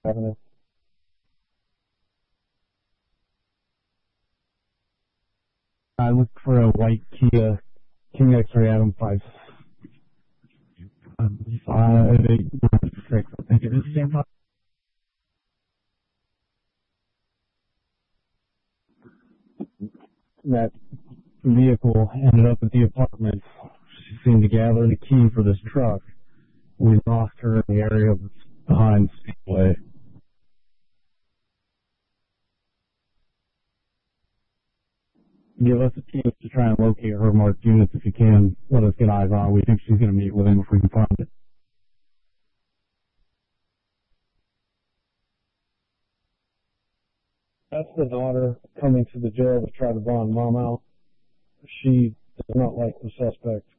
Avenue. I looked for a white Kia King X-Ray Atom 5. 586. I think it is the same. That vehicle ended up at the apartment. She seemed to gather the key for this truck. We lost her in the area behind Speedway. Give us a team to try and locate her marked units if you can. Let us get eyes on. We think she's going to meet with him if we can find it. That's the daughter coming to the jail to try to bond mom out. She does not like the suspect.